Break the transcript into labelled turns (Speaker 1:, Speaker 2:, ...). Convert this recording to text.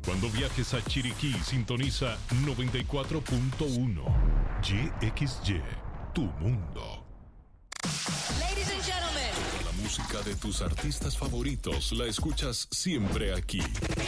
Speaker 1: Cuando viajes a Chiriquí, sintoniza 94.1. YXY, tu mundo.
Speaker 2: Ladies and gentlemen.
Speaker 1: Toda la música de tus artistas favoritos la escuchas siempre aquí.